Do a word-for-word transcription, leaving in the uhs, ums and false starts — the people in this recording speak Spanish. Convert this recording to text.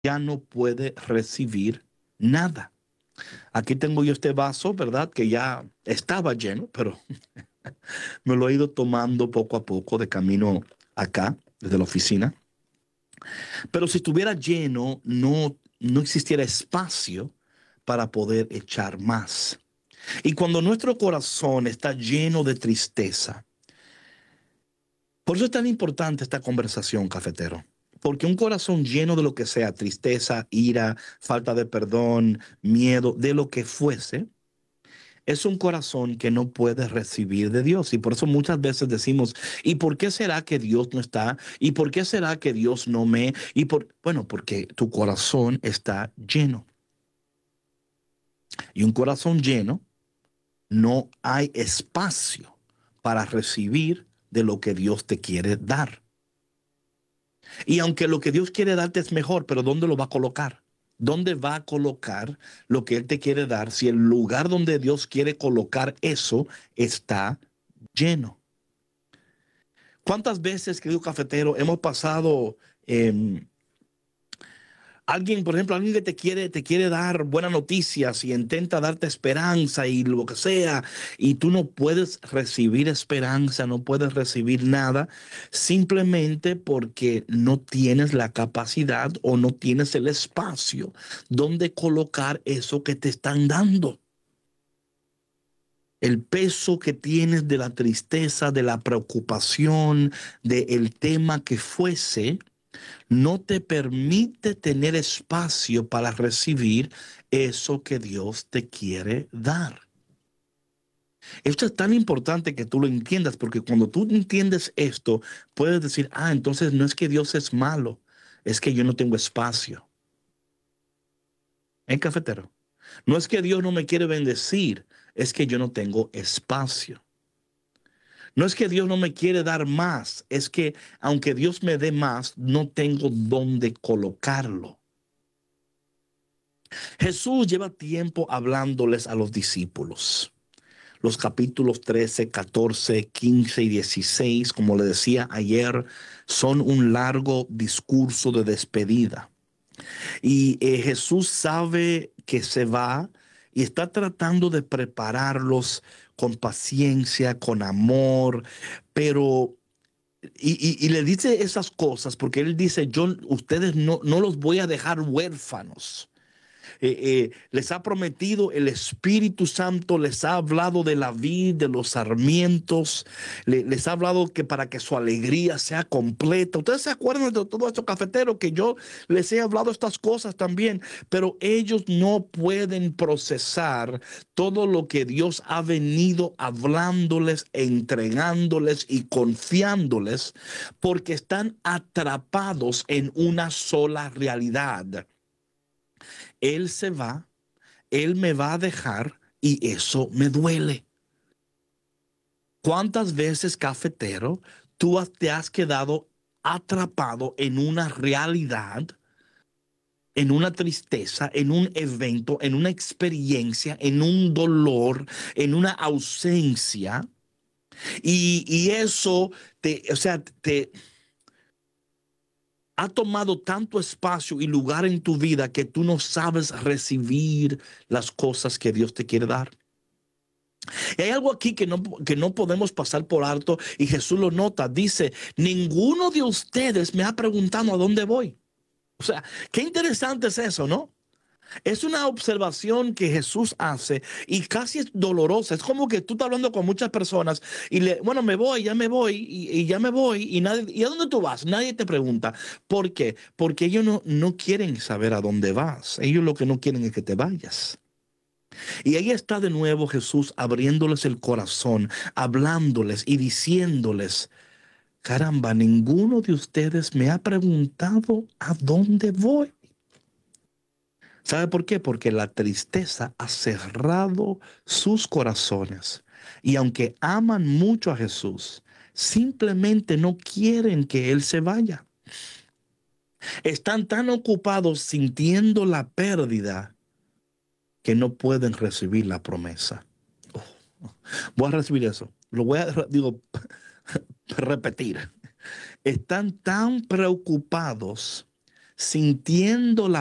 ya no puede recibir nada. Aquí tengo yo este vaso, ¿verdad? Que ya estaba lleno, pero me lo he ido tomando poco a poco de camino acá, desde la oficina. Pero si estuviera lleno, no, no existiera espacio para poder echar más. Y cuando nuestro corazón está lleno de tristeza, por eso es tan importante esta conversación, cafetero. Porque un corazón lleno de lo que sea, tristeza, ira, falta de perdón, miedo, de lo que fuese, es un corazón que no puede recibir de Dios. Y por eso muchas veces decimos, ¿y por qué será que Dios no está? ¿Y por qué será que Dios no me? Y por, bueno, porque tu corazón está lleno. Y un corazón lleno, no hay espacio para recibir de lo que Dios te quiere dar. Y aunque lo que Dios quiere darte es mejor, pero ¿dónde lo va a colocar? ¿Dónde va a colocar lo que Él te quiere dar si el lugar donde Dios quiere colocar eso está lleno? ¿Cuántas veces, querido cafetero, hemos pasado eh, alguien, por ejemplo, alguien que te quiere, te quiere dar buenas noticias y intenta darte esperanza y lo que sea, y tú no puedes recibir esperanza, no puedes recibir nada, simplemente porque no tienes la capacidad o no tienes el espacio donde colocar eso que te están dando? El peso que tienes de la tristeza, de la preocupación, del tema que fuese, no te permite tener espacio para recibir eso que Dios te quiere dar. Esto es tan importante que tú lo entiendas, porque cuando tú entiendes esto, puedes decir, ah, entonces no es que Dios es malo, es que yo no tengo espacio. ¿En cafetero? No es que Dios no me quiere bendecir, es que yo no tengo espacio. No es que Dios no me quiere dar más, es que aunque Dios me dé más, no tengo dónde colocarlo. Jesús lleva tiempo hablándoles a los discípulos. Los capítulos trece, catorce, quince y dieciséis, como le decía ayer, son un largo discurso de despedida. Y eh, Jesús sabe que se va y está tratando de prepararlos con paciencia, con amor, pero y, y, y le dice esas cosas porque él dice, yo, ustedes no, no los voy a dejar huérfanos. Eh, eh, les ha prometido el Espíritu Santo, les ha hablado de la vid, de los sarmientos, le, les ha hablado que para que su alegría sea completa. Ustedes se acuerdan de todo esto, cafetero, que yo les he hablado estas cosas también, pero ellos no pueden procesar todo lo que Dios ha venido hablándoles, entregándoles y confiándoles, porque están atrapados en una sola realidad. Él se va, Él me va a dejar y eso me duele. ¿Cuántas veces, cafetero, tú te has quedado atrapado en una realidad, en una tristeza, en un evento, en una experiencia, en un dolor, en una ausencia? Y, y eso te, o sea, te ha tomado tanto espacio y lugar en tu vida que tú no sabes recibir las cosas que Dios te quiere dar. Y hay algo aquí que no, que no podemos pasar por alto y Jesús lo nota. Dice, ninguno de ustedes me ha preguntado a dónde voy. O sea, qué interesante es eso, ¿no? Es una observación que Jesús hace y casi es dolorosa. Es como que tú estás hablando con muchas personas y le, bueno, me voy, ya me voy y, y ya me voy y nadie, ¿y a dónde tú vas? Nadie te pregunta. ¿Por qué? Porque ellos no, no quieren saber a dónde vas. Ellos lo que no quieren es que te vayas. Y ahí está de nuevo Jesús abriéndoles el corazón, hablándoles y diciéndoles, caramba, ninguno de ustedes me ha preguntado a dónde voy. ¿Sabe por qué? Porque la tristeza ha cerrado sus corazones. Y aunque aman mucho a Jesús, simplemente no quieren que Él se vaya. Están tan ocupados sintiendo la pérdida que no pueden recibir la promesa. Oh, voy a recibir eso. Lo voy a, digo, repetir. Están tan preocupados sintiendo la